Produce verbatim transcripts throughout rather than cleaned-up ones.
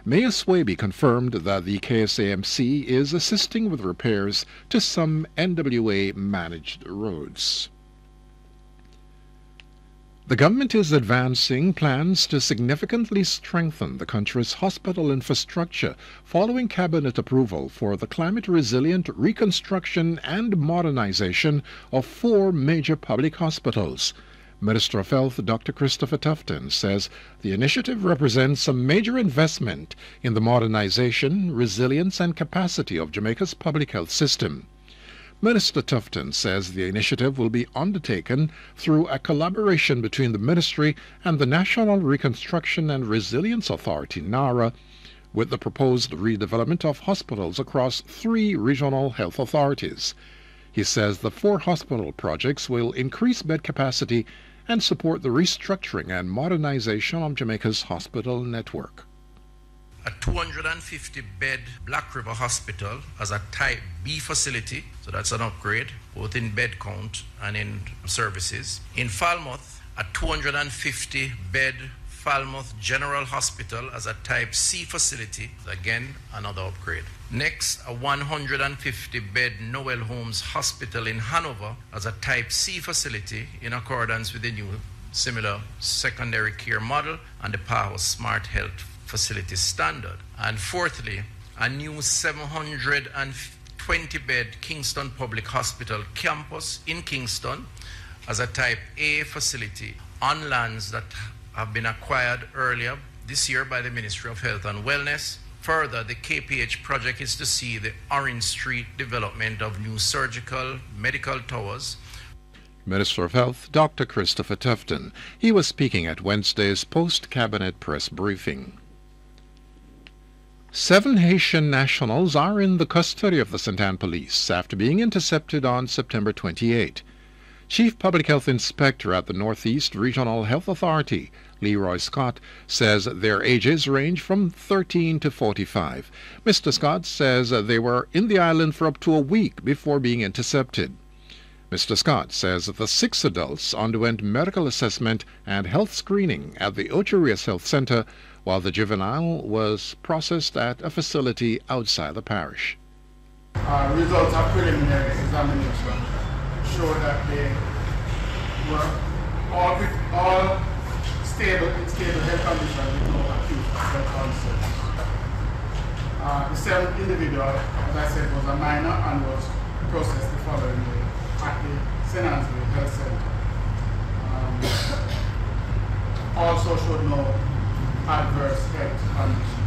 Mayor Swaby confirmed that the K S A M C is assisting with repairs to some N W A-managed roads. The government is advancing plans to significantly strengthen the country's hospital infrastructure following cabinet approval for the climate-resilient reconstruction and modernization of four major public hospitals. Minister of Health Doctor Christopher Tufton says the initiative represents a major investment in the modernization, resilience, and capacity of Jamaica's public health system. Minister Tufton says the initiative will be undertaken through a collaboration between the Ministry and the National Reconstruction and Resilience Authority, NARA, with the proposed redevelopment of hospitals across three regional health authorities. He says the four hospital projects will increase bed capacity and support the restructuring and modernization of Jamaica's hospital network. A two hundred fifty bed Black River Hospital as a Type B facility, so that's an upgrade, both in bed count and in services. In Falmouth, a two hundred fifty bed Falmouth General Hospital as a Type C facility, again, another upgrade. Next, a one hundred fifty bed Noel Holmes Hospital in Hanover as a Type C facility in accordance with the new similar secondary care model and the PAHO Smart Health Facility Standard. And fourthly, a new seven hundred twenty bed Kingston Public Hospital campus in Kingston as a Type A facility on lands that have been acquired earlier this year by the Ministry of Health and Wellness. Further, the K P H project is to see the Orange Street development of new surgical medical towers. Minister of Health Doctor Christopher Tufton. He was speaking at Wednesday's post-cabinet press briefing. Seven Haitian nationals are in the custody of the Saint Anne Police after being intercepted on September twenty-eighth. Chief Public Health Inspector at the Northeast Regional Health Authority, Leroy Scott, says their ages range from thirteen to forty-five. Mister Scott says they were in the island for up to a week before being intercepted. Mister Scott says that the six adults underwent medical assessment and health screening at the Ocherias Health Center, while the juvenile was processed at a facility outside the parish. Uh, results of preliminary examination show that they were all, all stable in stable health condition with no acute health concerns. Uh, the seventh individual, as I said, was a minor and was processed the following day at the Saint Anne's Health Center. Um, also showed no adverse health condition.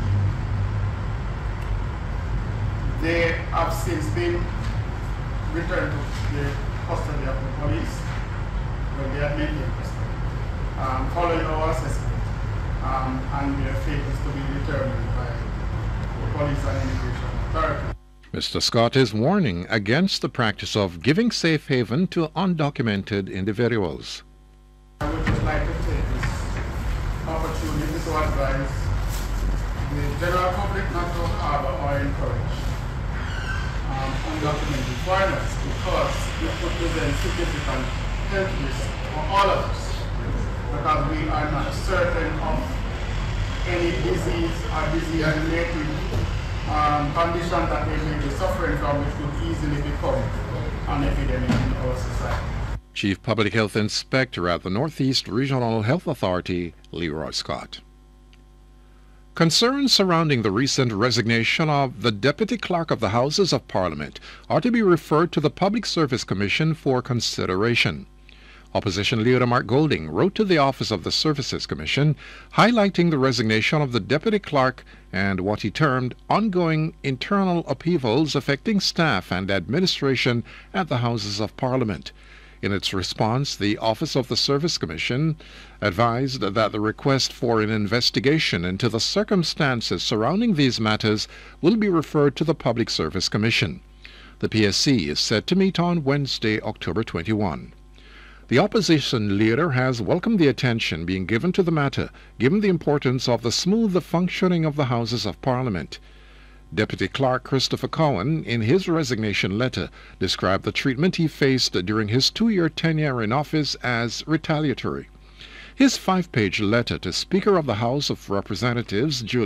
They have since been returned to the custody of the police, where they are maintained custody, um, following our assessment, um, and their fate is to be determined by the police and immigration authority. Mister Scott is warning against the practice of giving safe haven to undocumented individuals. I would just like to take this opportunity to advise the general public not to harbor or encourage um, undocumented foreigners, because it represents significant health risk for all of us, because we are not certain of any disease or disease-related um, condition that they may be suffering from, which could easily become an epidemic in our society. Chief Public Health Inspector at the Northeast Regional Health Authority, Leroy Scott. Concerns surrounding the recent resignation of the Deputy Clerk of the Houses of Parliament are to be referred to the Public Service Commission for consideration. Opposition leader Mark Golding wrote to the Office of the Services Commission, highlighting the resignation of the Deputy Clerk and what he termed ongoing internal upheavals affecting staff and administration at the Houses of Parliament. In its response, the Office of the Service Commission advised that the request for an investigation into the circumstances surrounding these matters will be referred to the Public Service Commission. The P S C is set to meet on Wednesday, October twenty-first. The opposition leader has welcomed the attention being given to the matter, given the importance of the smooth functioning of the Houses of Parliament. Deputy Clerk Christopher Cowan, in his resignation letter, described the treatment he faced during his two-year tenure in office as retaliatory. His five-page letter to Speaker of the House of Representatives, Julie